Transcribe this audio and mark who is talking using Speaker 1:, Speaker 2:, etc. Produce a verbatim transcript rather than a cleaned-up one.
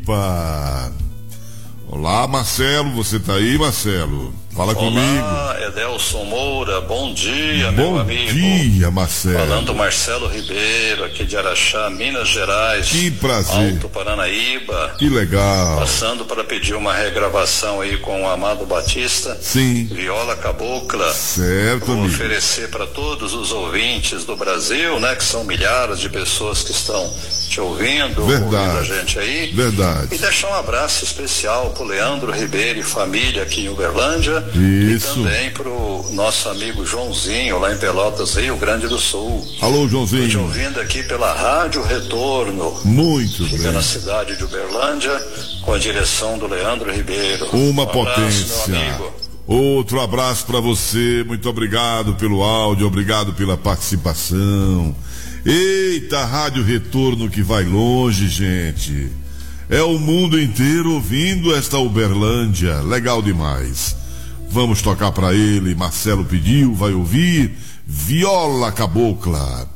Speaker 1: Opa. Olá, Marcelo, você tá aí, Marcelo? Fala
Speaker 2: Olá,
Speaker 1: comigo.
Speaker 2: Olá, Edelson Moura, bom dia,
Speaker 1: bom
Speaker 2: meu amigo.
Speaker 1: Bom dia, Marcelo.
Speaker 2: Falando Marcelo Ribeiro, aqui de Araxá, Minas Gerais.
Speaker 1: Que prazer.
Speaker 2: Alto Paranaíba.
Speaker 1: Que legal.
Speaker 2: Passando para pedir uma regravação aí com o Amado Batista.
Speaker 1: Sim.
Speaker 2: Viola Cabocla.
Speaker 1: Certo,
Speaker 2: Vou
Speaker 1: amigo.
Speaker 2: oferecer para todos os ouvintes do Brasil, né, que são milhares de pessoas que estão te ouvindo,
Speaker 1: Verdade.
Speaker 2: ouvindo a gente aí.
Speaker 1: Verdade.
Speaker 2: E deixar um abraço especial pro Leandro Ribeiro e família aqui em Uberlândia.
Speaker 1: Isso.
Speaker 2: E também pro nosso amigo Joãozinho, lá em Pelotas, Rio Grande do Sul.
Speaker 1: Alô, Joãozinho.
Speaker 2: Te ouvindo aqui pela Rádio Retorno.
Speaker 1: Muito
Speaker 2: Fica
Speaker 1: bem.
Speaker 2: na cidade de Uberlândia, com a direção do Leandro Ribeiro.
Speaker 1: Uma
Speaker 2: um
Speaker 1: potência.
Speaker 2: Abraço, meu amigo.
Speaker 1: Outro abraço para você. Muito obrigado pelo áudio, obrigado pela participação. Eita, Rádio Retorno que vai longe, gente. É o mundo inteiro ouvindo esta Uberlândia. Legal demais. Vamos tocar para ele. Marcelo pediu, vai ouvir Viola Cabocla.